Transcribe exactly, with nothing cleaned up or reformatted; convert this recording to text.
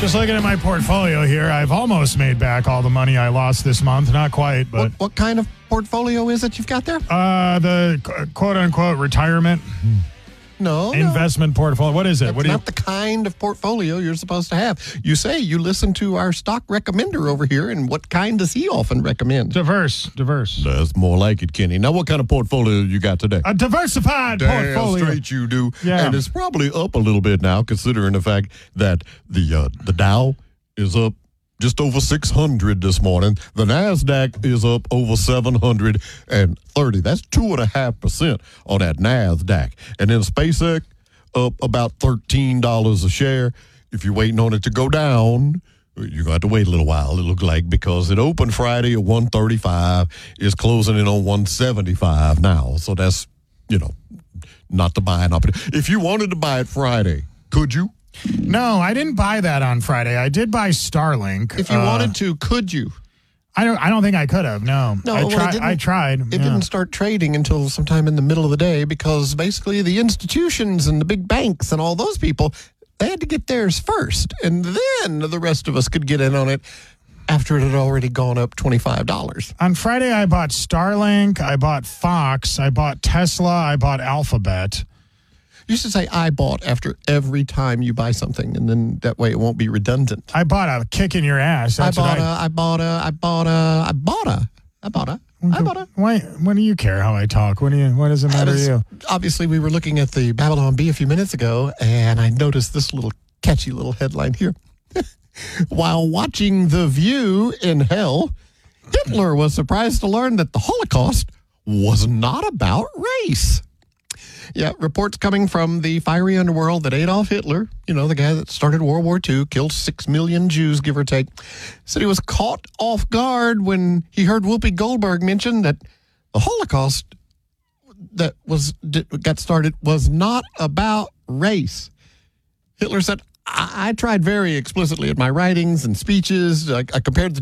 Just looking at my portfolio here, I've almost made back all the money I lost this month. Not quite, but... What, what kind of portfolio is it you've got there? Uh, the quote-unquote retirement No, investment no. portfolio. What is it? That's What do you... not the kind of portfolio you're supposed to have. You say you listen to our stock recommender over here, and what kind does he often recommend? Diverse, diverse. That's more like it, Kenny. Now, what kind of portfolio you got today? A diversified Damn portfolio. straight you do. Yeah. And it's probably up a little bit now, considering the fact that the uh, the Dow is up just over six hundred this morning. The NASDAQ is up over seven hundred thirty. That's two point five percent on that NASDAQ. And then SpaceX up about thirteen dollars a share. If you're waiting on it to go down, you're going to have to wait a little while, it looks like, because it opened Friday at one thirty-five, is closing in on one seventy-five now. So that's, you know, not the buying opportunity. If you wanted to buy it Friday, could you? No, I didn't buy that on Friday. I did buy Starlink. If you uh, wanted to, could you? I don't. I don't think I could have. No, No, I, well, tri- it didn't- I tried. It yeah. didn't start trading until sometime in the middle of the day because basically the institutions and the big banks and all those people, they had to get theirs first. And then the rest of us could get in on it after it had already gone up twenty-five dollars. On Friday, I bought Starlink. I bought Fox. I bought Tesla. I bought Alphabet. You should say I bought after every time you buy something, and then that way it won't be redundant. I bought a kick in your ass. That's I bought what a, I bought a, I bought a, I bought a, I bought a, I bought a. Why? What do you care how I talk? What do you? What does it matter to you? Obviously, we were looking at the Babylon Bee a few minutes ago, and I noticed this little catchy little headline here. While watching The View in hell, Hitler was surprised to learn that the Holocaust was not about race. Yeah, reports coming from the fiery underworld that Adolf Hitler, you know, the guy that started World War Two, killed six million Jews, give or take, said he was caught off guard when he heard Whoopi Goldberg mention that the Holocaust that was got started was not about race. Hitler said, I, I tried very explicitly in my writings and speeches. I, I compared the